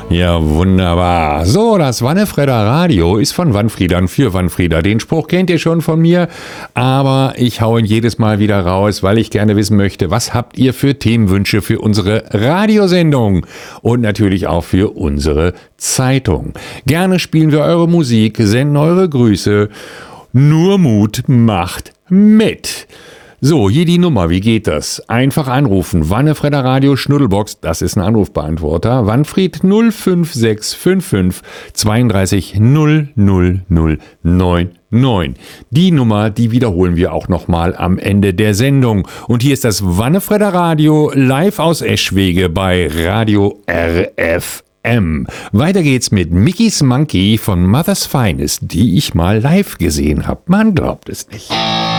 Ja, wunderbar. So, das Wannefredder Radio ist von Wanfriedern für Wanfrieder. Den Spruch kennt ihr schon von mir, aber ich hau ihn jedes Mal wieder raus, weil ich gerne wissen möchte, was habt ihr für Themenwünsche für unsere Radiosendung und natürlich auch für unsere Zeitung. Gerne spielen wir eure Musik, senden eure Grüße. Nur Mut macht mit. So, hier die Nummer, wie geht das? Einfach anrufen, Wannefredder Radio Schnuddelbox, das ist ein Anrufbeantworter, Wanfried 05655 32 00099. Die Nummer, die wiederholen wir auch nochmal am Ende der Sendung. Und hier ist das Wannefredder Radio live aus Eschwege bei Radio RFM. Weiter geht's mit Mickey's Monkey von Mother's Finest, die ich mal live gesehen habe. Man glaubt es nicht.